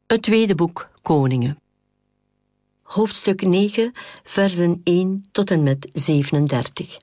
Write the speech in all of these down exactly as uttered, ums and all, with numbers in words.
Het tweede boek Koningen. Hoofdstuk negen, versen één tot en met zevenendertig.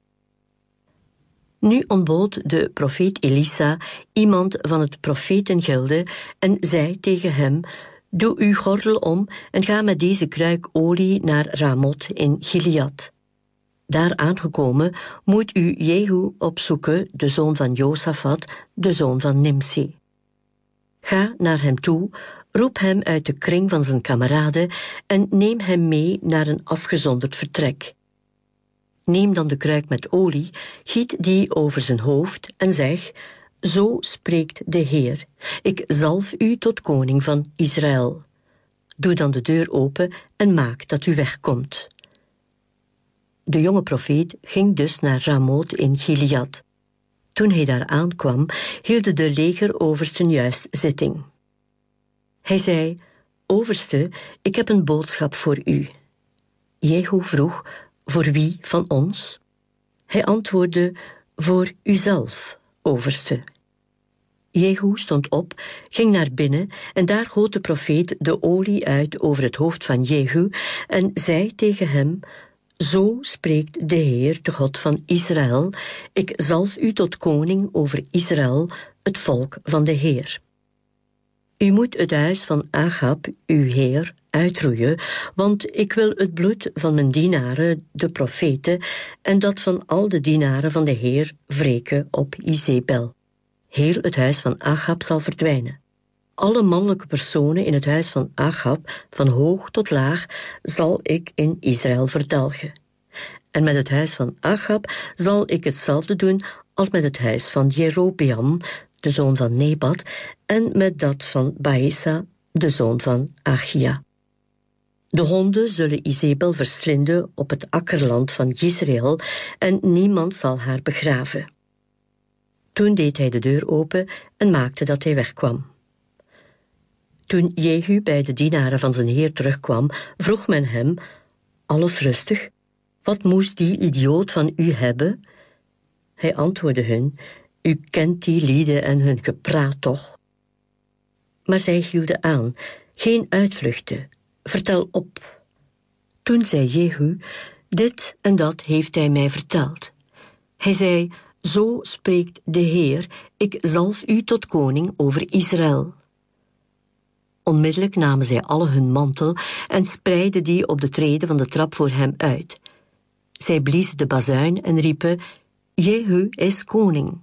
Nu ontbood de profeet Elisa iemand van het profetengilde en zei tegen hem: doe uw gordel om en ga met deze kruik olie naar Ramot in Gilead. Daar aangekomen moet u Jehu opzoeken, de zoon van Josafat, de zoon van Nimsi. Ga naar hem toe, roep hem uit de kring van zijn kameraden en neem hem mee naar een afgezonderd vertrek. Neem dan de kruik met olie, giet die over zijn hoofd en zeg: zo spreekt de Heer, ik zalf u tot koning van Israël. Doe dan de deur open en maak dat u wegkomt. De jonge profeet ging dus naar Ramot in Gilead. Toen hij daar aankwam, hielden de legeroversten juist zitting. Hij zei: overste, ik heb een boodschap voor u. Jehu vroeg: voor wie van ons? Hij antwoordde: voor uzelf, overste. Jehu stond op, ging naar binnen en daar goot de profeet de olie uit over het hoofd van Jehu en zei tegen hem: zo spreekt de Heer, de God van Israël, ik zalf u tot koning over Israël, het volk van de Heer. U moet het huis van Achab, uw heer, uitroeien, want ik wil het bloed van mijn dienaren, de profeten, en dat van al de dienaren van de Heer wreken op Izebel. Heel het huis van Achab zal verdwijnen. Alle mannelijke personen in het huis van Achab, van hoog tot laag, zal ik in Israël verdelgen. En met het huis van Achab zal ik hetzelfde doen als met het huis van Jerobeam, de zoon van Nebat, en met dat van Baesa, de zoon van Achia. De honden zullen Izebel verslinden op het akkerland van Jezreel, en niemand zal haar begraven. Toen deed hij de deur open en maakte dat hij wegkwam. Toen Jehu bij de dienaren van zijn heer terugkwam, vroeg men hem: alles rustig? Wat moest die idioot van u hebben? Hij antwoordde hun: u kent die lieden en hun gepraat toch? Maar zij hielden aan: geen uitvluchten, vertel op. Toen zei Jehu: dit en dat heeft hij mij verteld. Hij zei: zo spreekt de Heer, ik zalf u tot koning over Israël. Onmiddellijk namen zij alle hun mantel en spreidden die op de trede van de trap voor hem uit. Zij bliezen de bazuin en riepen: Jehu is koning.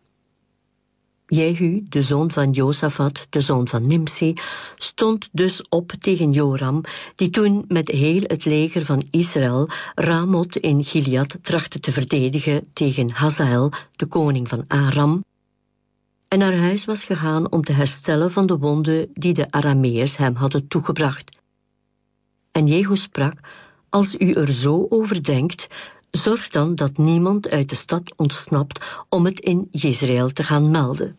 Jehu, de zoon van Josafat, de zoon van Nimsi, stond dus op tegen Joram, die toen met heel het leger van Israël Ramot in Gilead trachtte te verdedigen tegen Hazael, de koning van Aram, en naar huis was gegaan om te herstellen van de wonden die de Arameërs hem hadden toegebracht. En Jehu sprak: als u er zo over denkt, zorg dan dat niemand uit de stad ontsnapt om het in Jezreel te gaan melden.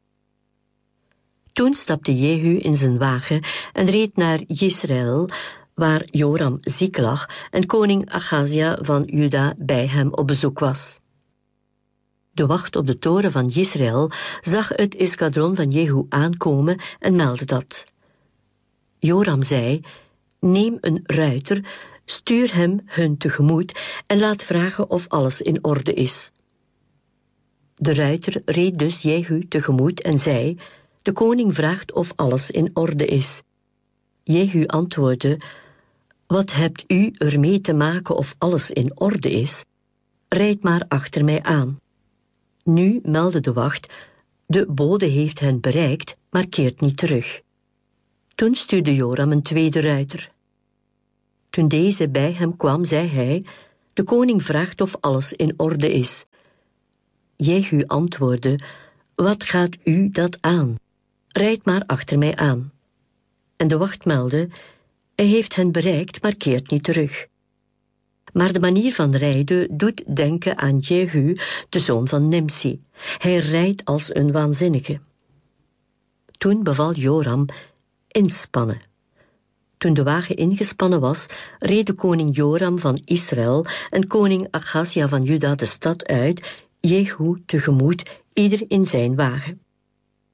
Toen stapte Jehu in zijn wagen en reed naar Jezreel, waar Joram ziek lag en koning Achazia van Juda bij hem op bezoek was. De wacht op de toren van Jezreel zag het eskadron van Jehu aankomen en meldde dat. Joram zei: neem een ruiter, stuur hem hun tegemoet en laat vragen of alles in orde is. De ruiter reed dus Jehu tegemoet en zei: de koning vraagt of alles in orde is. Jehu antwoordde: wat hebt u ermee te maken of alles in orde is? Rijd maar achter mij aan. Nu meldde de wacht: de bode heeft hen bereikt, maar keert niet terug. Toen stuurde Joram een tweede ruiter. Toen deze bij hem kwam, zei hij: de koning vraagt of alles in orde is. Jehu antwoordde: wat gaat u dat aan? Rijd maar achter mij aan. En de wacht meldde: hij heeft hen bereikt, maar keert niet terug. Maar de manier van rijden doet denken aan Jehu, de zoon van Nimsi. Hij rijdt als een waanzinnige. Toen beval Joram: inspannen. Toen de wagen ingespannen was, reden koning Joram van Israël en koning Achazia van Juda de stad uit, Jehu tegemoet, ieder in zijn wagen.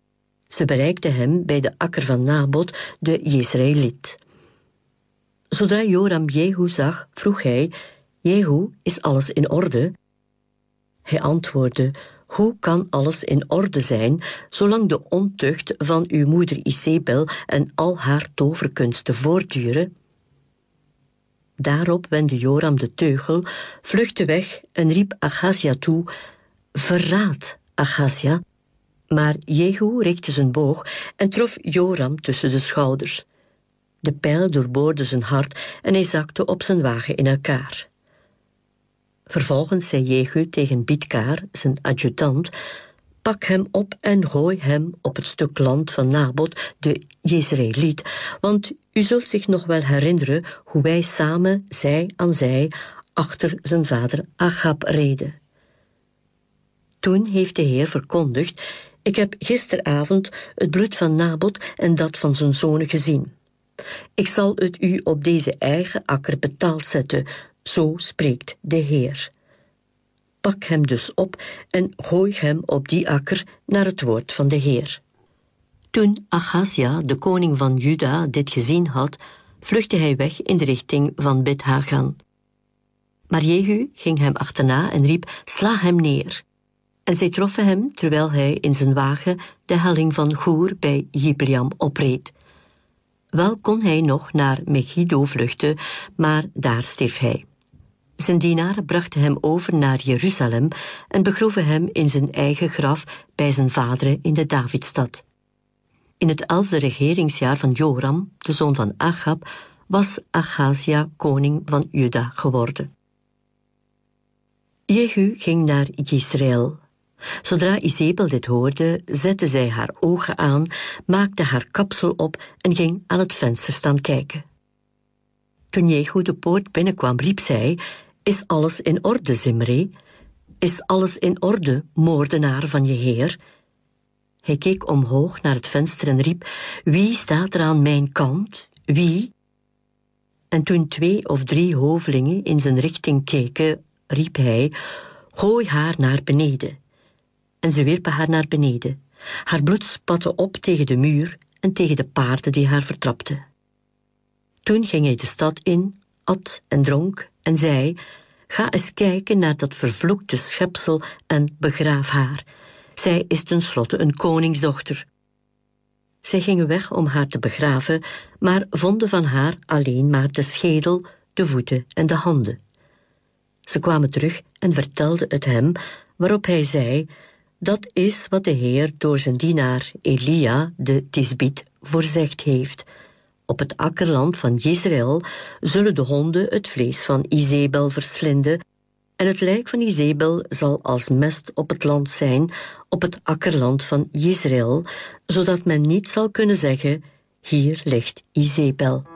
Ze bereikten hem bij de akker van Nabot, de Jezreëliet. Zodra Joram Jehu zag, vroeg hij: Jehu, is alles in orde? Hij antwoordde: hoe kan alles in orde zijn, zolang de ontucht van uw moeder Izebel en al haar toverkunsten voortduren? Daarop wendde Joram de teugel, vluchtte weg en riep Achazia toe: verraad, Achazia. Maar Jehu richtte zijn boog en trof Joram tussen de schouders. De pijl doorboorde zijn hart en hij zakte op zijn wagen in elkaar. Vervolgens zei Jehu tegen Bidkar, zijn adjutant: pak hem op en gooi hem op het stuk land van Nabot, de Jezreëliet, want u zult zich nog wel herinneren hoe wij samen, zij aan zij, achter zijn vader Achab reden. Toen heeft de Heer verkondigd: ik heb gisteravond het bloed van Nabot en dat van zijn zonen gezien. Ik zal het u op deze eigen akker betaald zetten, zo spreekt de Heer. Pak hem dus op en gooi hem op die akker naar het woord van de Heer. Toen Achazia, de koning van Juda, dit gezien had, vluchtte hij weg in de richting van Bet-Hagan. Maar Jehu ging hem achterna en riep: sla hem neer. En zij troffen hem terwijl hij in zijn wagen de helling van Goer bij Jibleam opreed. Wel kon hij nog naar Megiddo vluchten, maar daar stierf hij. Zijn dienaren brachten hem over naar Jeruzalem en begroeven hem in zijn eigen graf bij zijn vaderen in de Davidstad. In het elfde regeringsjaar van Joram, de zoon van Achab, was Achazia koning van Juda geworden. Jehu ging naar Jezreel. Zodra Izebel dit hoorde, zette zij haar ogen aan, maakte haar kapsel op en ging aan het venster staan kijken. Toen Jehu de poort binnenkwam, riep zij: is alles in orde, Zimri? Is alles in orde, moordenaar van je heer? Hij keek omhoog naar het venster en riep: wie staat er aan mijn kant? Wie? En toen twee of drie hovelingen in zijn richting keken, riep hij: gooi haar naar beneden. En ze wierpen haar naar beneden. Haar bloed spatte op tegen de muur en tegen de paarden die haar vertrapten. Toen ging hij de stad in, at en dronk en zei: ga eens kijken naar dat vervloekte schepsel en begraaf haar. Zij is tenslotte een koningsdochter. Zij gingen weg om haar te begraven, maar vonden van haar alleen maar de schedel, de voeten en de handen. Ze kwamen terug en vertelden het hem, waarop hij zei: dat is wat de Heer door zijn dienaar Elia de Tisbiet voorzegd heeft. Op het akkerland van Jezreel zullen de honden het vlees van Izebel verslinden, en het lijk van Izebel zal als mest op het land zijn, op het akkerland van Jezreel, zodat men niet zal kunnen zeggen: hier ligt Izebel.